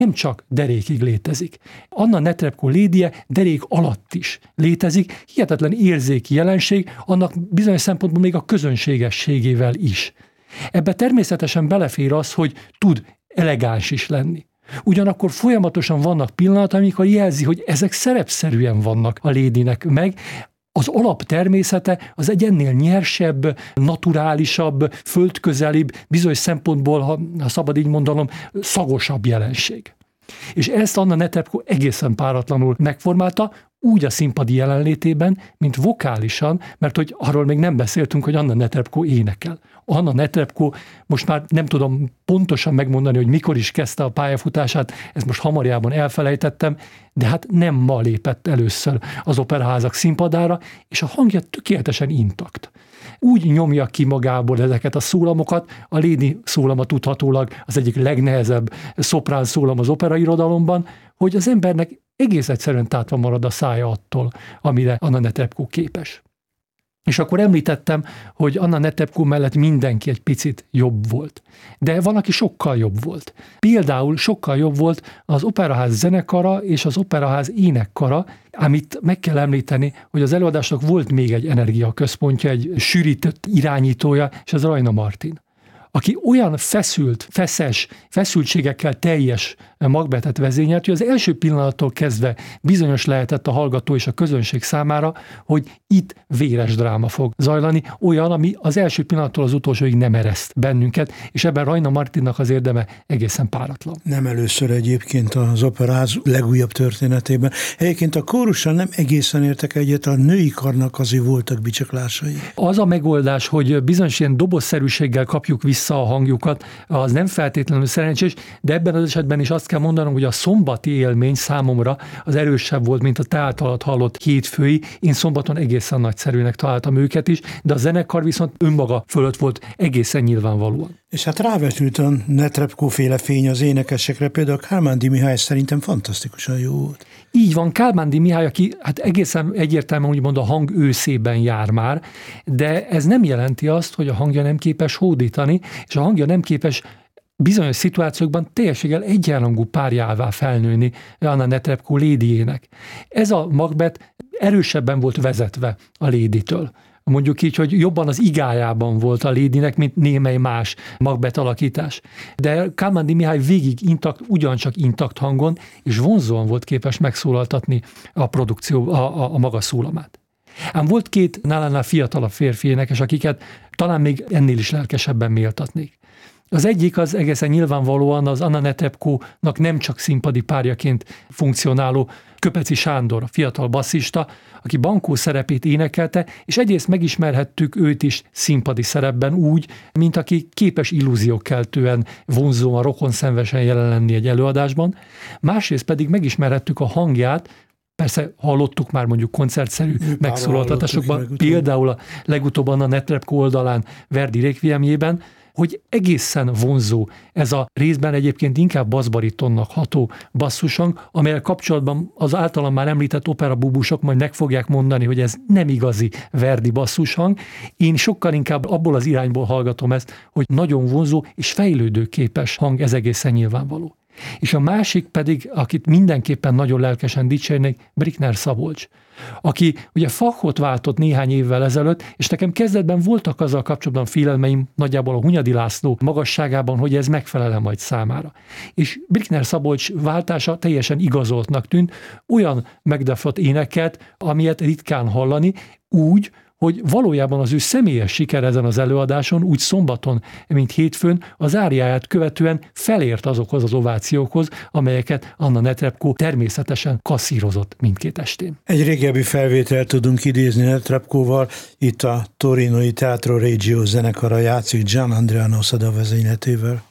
nem csak derékig létezik. Anna Netrebko Lédie derék alatt is létezik, hihetetlen érzéki jelenség, annak bizonyos szempontból még a közönségességével is. Ebbe természetesen belefér az, hogy tud elegáns is lenni. Ugyanakkor folyamatosan vannak pillanatok, amikor jelzi, hogy ezek szerepszerűen vannak a Lédinek meg. Az alaptermészete az egy ennél nyersebb, naturálisabb, földközelibb, bizonyos szempontból, ha szabad így mondanom, szagosabb jelenség. És ezt Anna Netrebko egészen páratlanul megformálta, úgy a színpadi jelenlétében, mint vokálisan, mert hogy arról még nem beszéltünk, hogy Anna Netrebko énekel. Anna Netrebko, most már nem tudom pontosan megmondani, hogy mikor is kezdte a pályafutását, ezt most hamarjában elfelejtettem, de hát nem ma lépett először az operaházak színpadára, és a hangja tökéletesen intakt. Úgy nyomja ki magából ezeket a szólamokat, a Lédi szólama tudhatólag az egyik legnehezebb szoprán szólam az operairodalomban, hogy az embernek egész egyszerűen tátva marad a szája attól, amire Anna Netrebko képes. És akkor említettem, hogy Anna Netrebko mellett mindenki egy picit jobb volt. De van, aki sokkal jobb volt. Például sokkal jobb volt az Operaház zenekara és az Operaház énekkara, amit meg kell említeni, hogy az előadásnak volt még egy energiaközpontja, egy sűrített irányítója, és az Rajna Martin, aki olyan feszes, feszültségekkel teljes Macbethet vezényelt, hogy az első pillanattól kezdve bizonyos lehetett a hallgató és a közönség számára, hogy itt véres dráma fog zajlani, olyan, ami az első pillanattól az utolsóig nem ereszt bennünket, és ebben Rajna Martinnak az érdeme egészen páratlan. Nem először egyébként az Operaház legújabb történetében. Egyébként a kórussal nem egészen értek egyet, a női karnak azért voltak bicsaklásai. Az a megoldás, hogy bizonyos ilyen dobozszerűséggel kapjuk vissza a hangjukat, az nem feltétlenül szerencsés, de ebben az esetben is azt kell mondanom, hogy a szombati élmény számomra az erősebb volt, mint a te általad hallott hétfői. Én szombaton egészen nagyszerűnek találtam őket is, de a zenekar viszont önmaga fölött volt egészen nyilvánvalóan. És hát rávetült a Netrebko-féle fény az énekesekre, például Kálmándi Mihály szerintem fantasztikusan jó volt. Így van, Kálmándi Mihály, aki hát egészen egyértelműen úgymond a hang őszében jár már, de ez nem jelenti azt, hogy a hangja nem képes hódítani, és a hangja nem képes bizonyos szituációkban teljességgel egyenrangú párjává felnőni Anna Netrebko Lédiének. Ez a Macbeth erősebben volt vezetve a Léditől. Mondjuk így, hogy jobban az igájában volt a Lédinek, mint némely más Macbeth alakítás. De Kálmándi Mihály végig ugyancsak intakt hangon, és vonzóan volt képes megszólaltatni a produkció, a maga szólamát. Ám volt két nálánál fiatalabb férfi énekes, akiket talán még ennél is lelkesebben méltatnék. Az egyik az egészen nyilvánvalóan az Anna Netrebkónak nem csak színpadi párjaként funkcionáló Köpeci Sándor, a fiatal basszista, aki Bankó szerepét énekelte, és egyrészt megismerhettük őt is színpadi szerepben úgy, mint aki képes illúziókeltően, vonzóan, rokonszenvesen jelen lenni egy előadásban, másrészt pedig megismerhettük a hangját, persze hallottuk már mondjuk koncertszerű megszólaltatásokban, például a legutóbb Anna Netrebko oldalán Verdi Requiemjében, hogy egészen vonzó ez a részben egyébként inkább basszbaritonnak ható basszushang, amelyel kapcsolatban az általam már említett operabúbusok majd meg fogják mondani, hogy ez nem igazi Verdi basszushang. Én sokkal inkább abból az irányból hallgatom ezt, hogy nagyon vonzó és fejlődőképes hang, ez egészen nyilvánvaló. És a másik pedig, akit mindenképpen nagyon lelkesen dicsérnék, Brückner Szabolcs, aki ugye Fachot váltott néhány évvel ezelőtt, és nekem kezdetben voltak azzal kapcsolatban félelmeim nagyjából a Hunyadi László magasságában, hogy ez megfelel majd számára. És Brückner Szabolcs váltása teljesen igazoltnak tűnt, olyan megdefott éneket, amilyet ritkán hallani, úgy, hogy valójában az ő személyes siker ezen az előadáson, úgy szombaton, mint hétfőn, az áriáját követően felért azokhoz az ovációkhoz, amelyeket Anna Netrebko természetesen kasszírozott mindkét estén. Egy régebbi felvételt tudunk idézni Netrebkóval, itt a torinoi Teatro Regio zenekara játszik Gian Andrea Noseda vezényletével.